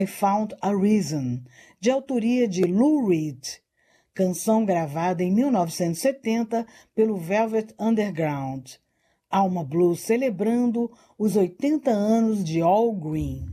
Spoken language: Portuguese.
I Found a Reason, de autoria de Lou Reed, canção gravada em 1970 pelo Velvet Underground. Alma Blues celebrando os 80 anos de Al Green.